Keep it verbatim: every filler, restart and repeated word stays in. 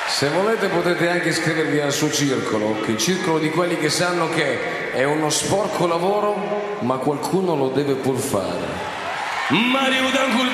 Se volete potete anche iscrivervi al suo circolo, che è il circolo di quelli che sanno che è uno sporco lavoro, ma qualcuno lo deve pur fare. Mario D'Angul